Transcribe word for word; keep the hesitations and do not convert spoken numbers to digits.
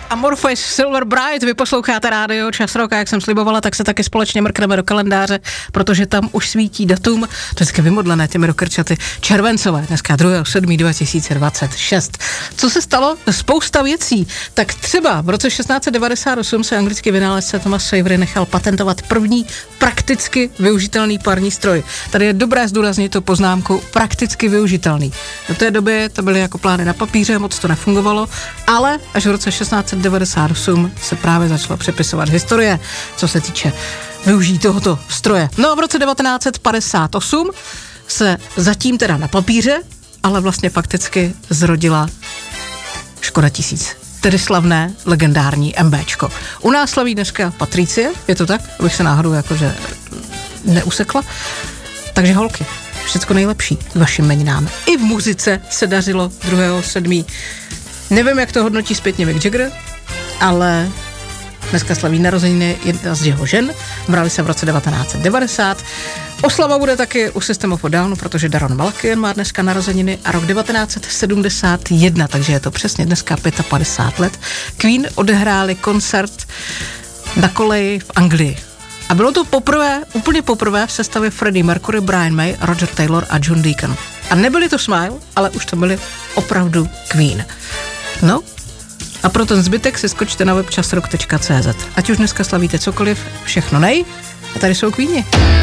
Amorphis Silver Bright, vy posloucháte rádio Čas roka, jak jsem slibovala, tak se taky společně mrkneme do kalendáře, protože tam už svítí datum, to je vždycky vymodlené těmi rokrčaty, červencové, dneska druhého sedmého dva tisíce dvacet šest. Co se stalo? Spousta věcí. Tak třeba v roce šestnáct set devadesát osm se anglický vynálezce Thomas Savery nechal patentovat první prakticky využitelný parní stroj. Tady je dobré zdůraznit tu poznámku prakticky využitelný. Do té doby to byly jako plány na papíře, moc to nefungovalo, ale až v roce šestnáct set devadesát osm se právě začalo přepisovat historie, co se týče využít tohoto stroje. No a v roce devatenáct set padesát osm se zatím teda na papíře, ale vlastně fakticky zrodila Škoda tisíc. Tedy slavné, legendární MBčko. U nás slaví dneska Patricie, je to tak? Abych se náhodou jakože neusekla. Takže holky, všecko nejlepší k vašim jmeninám. I v muzice se dařilo druhého sedmého Nevím, jak to hodnotí zpětně Mick Jagger, ale dneska slaví narozeniny jedna z jeho žen, brali se v roce devatenáct set devadesát. Oslava bude taky u System of a Down, protože Daron Malakian má dneska narozeniny a rok devatenáct set sedmdesát jedna, takže je to přesně dneska padesát pět let. Queen odehráli koncert na koleji v Anglii. A bylo to poprvé, úplně poprvé v sestavě Freddie Mercury, Brian May, Roger Taylor a John Deacon. A nebyli to Smile, ale už to byli opravdu Queen. No, a pro ten zbytek si skočte na web časrok tečka cé zet. Ať už dneska slavíte cokoliv, všechno nej. A tady jsou Queeni.